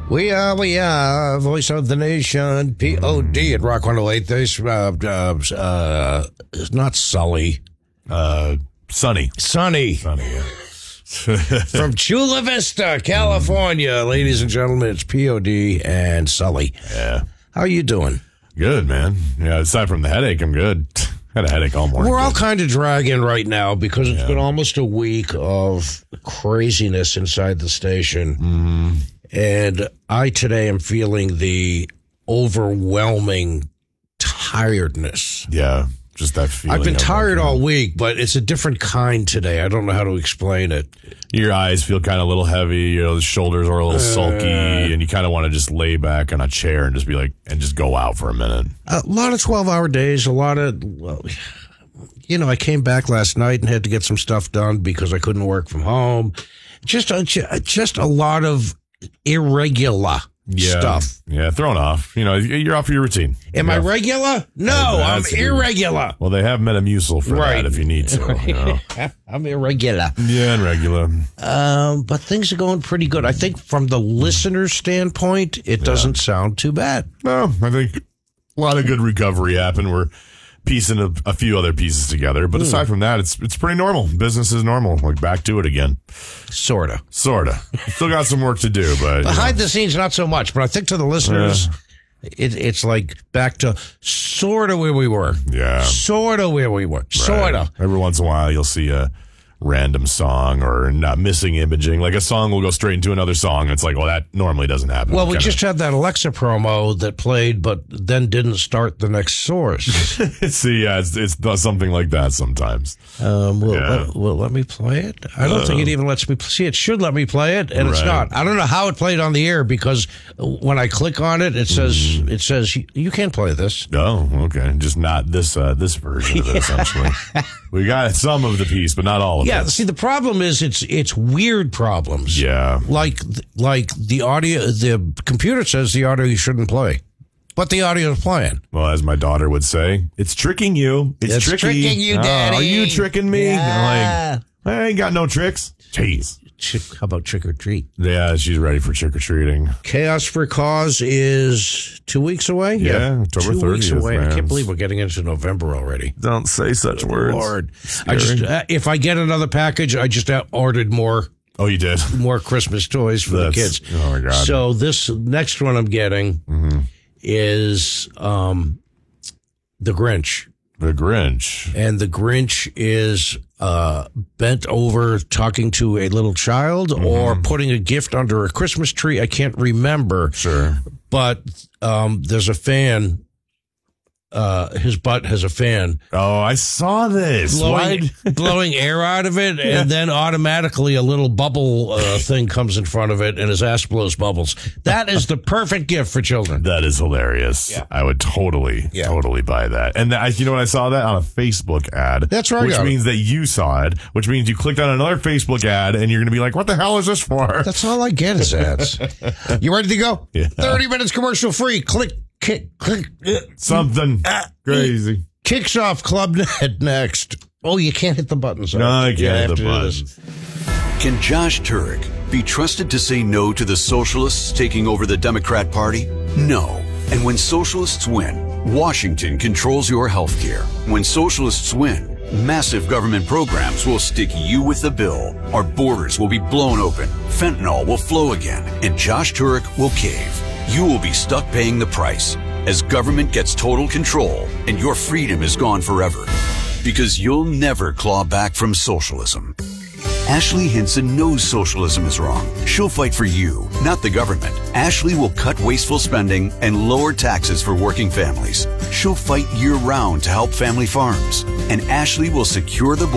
We are, voice of the nation, P.O.D. at Rock 108. This, it's not Sully. Sunny. Sunny. Yeah. From Chula Vista, California. Ladies and gentlemen, it's P.O.D. and Sully. Yeah. How you doing? Good, man. Yeah, aside from the headache, I'm good. Had a headache all morning. We're all kind of dragging right now because it's been almost a week of craziness inside the station. Mm-hmm. And I today am feeling the overwhelming tiredness. Yeah, just that feeling. I've been tired all week, but it's a different kind today. I don't know how to explain it. Your eyes feel kind of a little heavy, the shoulders are a little sulky, and you kind of want to just lay back on a chair and just be like, and just go out for a minute. A lot of 12-hour days, a lot of, I came back last night and had to get some stuff done because I couldn't work from home. Just a lot of irregular stuff. Yeah, thrown off. You're off your routine. Am I regular? No, I'm irregular. Well, they have Metamucil for that if you need to. I'm irregular. Yeah, irregular. But things are going pretty good. I think from the listener's standpoint, it doesn't sound too bad. No, I think a lot of good recovery happened. We're piecing a few other pieces together. But aside from that, it's pretty normal. Business is normal. Like back to it again. Sorta. Still got some work to do, but behind the scenes, not so much. But I think to the listeners, it's like back to sort of where we were. Yeah. Sort of where we were. Right. Sort of. Every once in a while, you'll see a random song or not missing imaging. Like a song will go straight into another song. And it's like, well, that normally doesn't happen. Well, we just had that Alexa promo that played, but then didn't start the next source. See, it's something like that sometimes. Let me play it? I don't think it even lets me see. It should let me play it, and it's not. I don't know how it played on the air because when I click on it, it says you can't play this. Oh, okay. Just not this version of it, essentially. We got some of the piece, but not all of it. Yeah, see, the problem is it's weird problems. Yeah. Like the audio, the computer says the audio you shouldn't play, but the audio is playing. Well, as my daughter would say, it's tricking you. It's tricking you, Daddy. Are you tricking me? Yeah. I'm like, I ain't got no tricks. Jeez. How about trick or treat? Yeah, she's ready for trick or treating. Chaos for Cause is 2 weeks away. Yeah, October 30th. 2 weeks away. Man. I can't believe we're getting into November already. Don't say such words. Lord, if I get another package, I just ordered more. Oh, you did? More Christmas toys for the kids. Oh my God! So this next one I'm getting is the Grinch. The Grinch. And the Grinch is bent over talking to a little child or putting a gift under a Christmas tree. I can't remember. Sure. But there's a fan. His butt has a fan. Oh, I saw this. Blowing air out of it, and then automatically a little bubble thing comes in front of it, and his ass blows bubbles. That is the perfect gift for children. That is hilarious. Yeah. I would totally buy that. And you know what? I saw that on a Facebook ad. That's right. Which means that you saw it, which means you clicked on another Facebook ad, and you're going to be like, what the hell is this for? That's all I get is ads. You ready to go? Yeah. 30 minutes commercial free. Click. Something crazy. Kicks off ClubNet next. Oh, you can't hit the buttons. No, I can't hit the buttons. Can Josh Turek be trusted to say no to the socialists taking over the Democrat Party? No. And when socialists win, Washington controls your health care. When socialists win, massive government programs will stick you with the bill. Our borders will be blown open. Fentanyl will flow again. And Josh Turek will cave. You will be stuck paying the price as government gets total control and your freedom is gone forever. Because you'll never claw back from socialism. Ashley Hinson knows socialism is wrong. She'll fight for you, not the government. Ashley will cut wasteful spending and lower taxes for working families. She'll fight year-round to help family farms. And Ashley will secure the